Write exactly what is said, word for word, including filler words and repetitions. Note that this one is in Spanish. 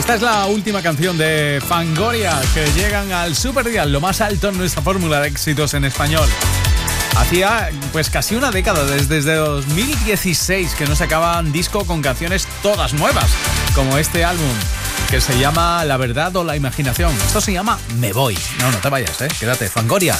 Esta es la última canción de Fangoria, que llegan al Superdial, lo más alto en nuestra fórmula de éxitos en español. Hacía pues casi una década, desde, desde dos mil dieciséis, que no sacaban disco con canciones todas nuevas, como este álbum, que se llama La Verdad o la Imaginación. Esto se llama Me Voy. No, no te vayas, ¿eh? Quédate, Fangoria.